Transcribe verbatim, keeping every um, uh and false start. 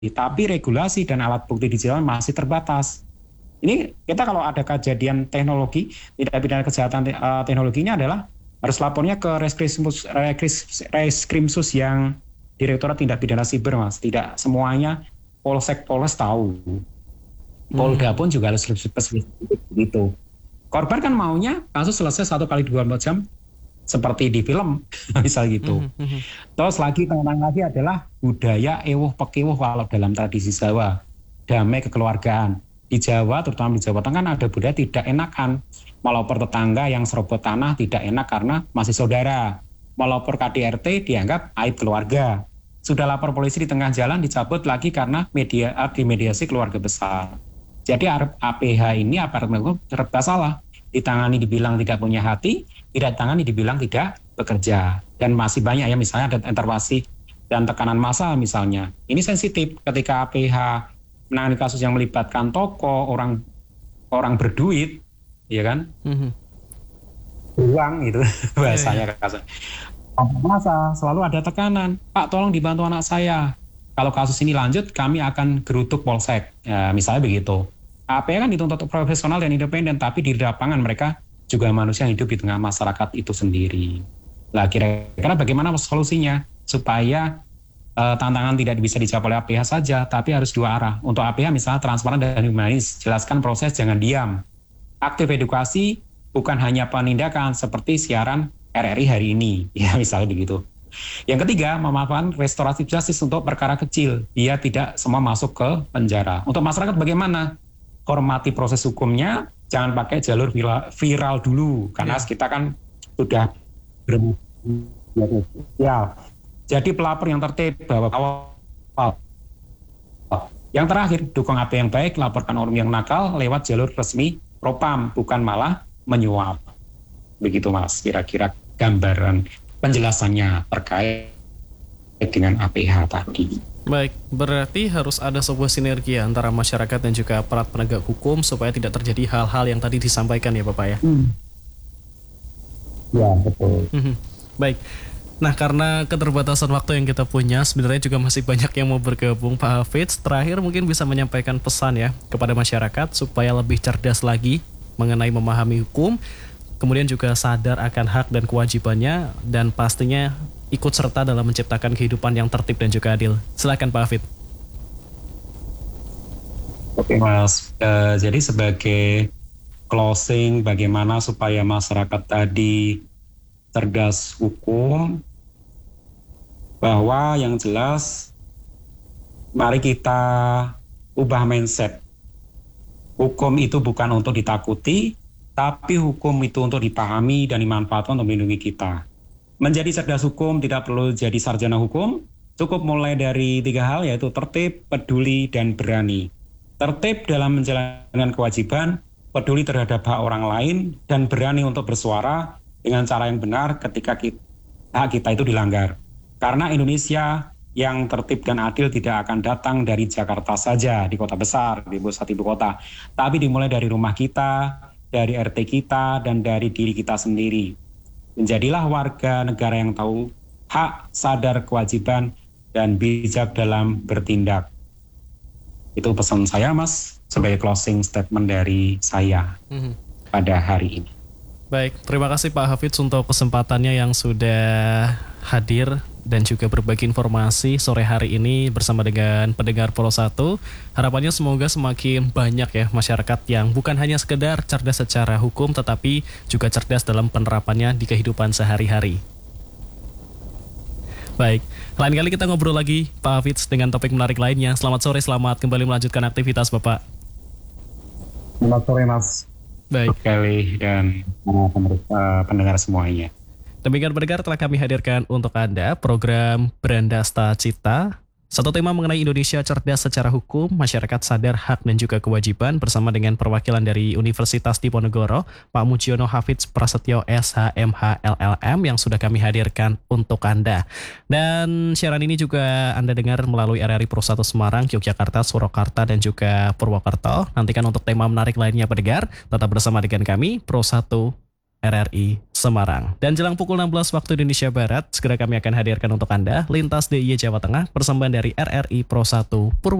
tapi regulasi dan alat bukti digital masih terbatas. Ini kita kalau ada kejadian teknologi, tidak pidana kejahatan uh, teknologinya adalah harus lapornya ke Reskrimsus, Reskrimsus yang Direktorat Tindak Pidana Siber, Mas. Tidak semuanya Polsek Polres tahu. Polda pun juga harus spesifik gitu. Korban kan maunya kasus selesai satu kali dua puluh empat jam seperti di film, misal gitu. Mm-hmm. Terus lagi tantangan lagi adalah budaya ewuh pekiwuh kalau dalam tradisi Jawa, damai kekeluargaan. Di Jawa, terutama di Jawa Tengah ada budaya tidak enakan. Melapor tetangga yang serobot tanah tidak enak karena masih saudara. Melapor K D R T dianggap aib keluarga. Sudah lapor polisi di tengah jalan dicabut lagi karena media dimediasi keluarga besar. Jadi A P H ini aparat penegak hukum serba salah. Ditangani dibilang tidak punya hati, tidak ditangani dibilang tidak bekerja. Dan masih banyak ya, misalnya ada intervensi dan tekanan massa misalnya. Ini sensitif ketika A P H menangani kasus yang melibatkan tokoh, orang orang berduit, ya kan? Mm-hmm. Uang itu bahasanya kasus. Masa selalu ada tekanan, Pak tolong dibantu anak saya. Kalau kasus ini lanjut, kami akan gerutuk polsek, ya, misalnya begitu. A P H kan dituntut profesional dan independen, tapi di lapangan mereka juga manusia yang hidup di tengah masyarakat itu sendiri. Lah kira-kira bagaimana solusinya supaya uh, tantangan tidak bisa dijawab oleh A P H saja, tapi harus dua arah. Untuk A P H misalnya transparan dan humanis, jelaskan proses, jangan diam. Aktif edukasi bukan hanya penindakan seperti siaran R R I hari ini, ya misalnya begitu. Yang ketiga, memanfaatkan restoratif justice untuk perkara kecil, biar tidak semua masuk ke penjara. Untuk masyarakat bagaimana? Hormati proses hukumnya, jangan pakai jalur viral, viral dulu, karena ya. Kita kan sudah ber ya. Jadi pelapor yang tertib bahwa awal. Yang terakhir, dukung A P yang baik, laporkan orang yang nakal lewat jalur resmi Propam, bukan malah menyuap. Begitu Mas, kira-kira gambaran penjelasannya terkait dengan A P H tadi. Baik, berarti harus ada sebuah sinergi antara masyarakat dan juga aparat penegak hukum supaya tidak terjadi hal-hal yang tadi disampaikan ya Bapak ya? Hmm. Ya, betul. Hmm. Baik, nah karena keterbatasan waktu yang kita punya, sebenarnya juga masih banyak yang mau bergabung. Pak Hafidz, terakhir mungkin bisa menyampaikan pesan ya kepada masyarakat supaya lebih cerdas lagi mengenai memahami hukum, kemudian juga sadar akan hak dan kewajibannya, dan pastinya ikut serta dalam menciptakan kehidupan yang tertib dan juga adil. Silakan Pak Hafidz. Oke Mas, uh, jadi sebagai closing bagaimana supaya masyarakat tadi cerdas hukum, bahwa yang jelas mari kita ubah mindset. Hukum itu bukan untuk ditakuti, tapi hukum itu untuk dipahami dan dimanfaatkan untuk melindungi kita. Menjadi cerdas hukum tidak perlu jadi sarjana hukum, cukup mulai dari tiga hal, yaitu tertib, peduli, dan berani. Tertib dalam menjalankan kewajiban, peduli terhadap hak orang lain, dan berani untuk bersuara dengan cara yang benar ketika kita, hak kita itu dilanggar. Karena Indonesia yang tertib dan adil tidak akan datang dari Jakarta saja, di kota besar, di pusat ibu kota, tapi dimulai dari rumah kita, dari R T kita, dan dari diri kita sendiri. Menjadilah warga negara yang tahu hak, sadar kewajiban, dan bijak dalam bertindak. Itu pesan saya Mas, sebagai closing statement dari saya mm-hmm. pada hari ini. Baik, terima kasih Pak Hafidz untuk kesempatannya yang sudah hadir dan juga berbagi informasi sore hari ini bersama dengan pendengar Pro satu. Harapannya semoga semakin banyak ya masyarakat yang bukan hanya sekedar cerdas secara hukum, tetapi juga cerdas dalam penerapannya di kehidupan sehari-hari. Baik, lain kali kita ngobrol lagi Pak Hafidz dengan topik menarik lainnya. Selamat sore, selamat kembali melanjutkan aktivitas Bapak. Selamat sore Mas. Baik. Sekali dan uh, pendengar semuanya. Demikian pendengar, telah kami hadirkan untuk Anda program Brandasta Cita. Satu tema mengenai Indonesia cerdas secara hukum, masyarakat sadar hak dan juga kewajiban, bersama dengan perwakilan dari Universitas Diponegoro, Pak Mujiono Hafidz Prasetyo S H M H L L M yang sudah kami hadirkan untuk Anda. Dan siaran ini juga Anda dengar melalui R R I Pro satu Semarang, Yogyakarta, Surakarta, dan juga Purwokerto. Nantikan untuk tema menarik lainnya pendengar, tetap bersama dengan kami Pro satu R R I Semarang. Dan jelang pukul enam belas waktu Indonesia Barat, segera kami akan hadirkan untuk Anda Lintas D I Y Jawa Tengah, persembahan dari R R I Pro satu Purwokerto.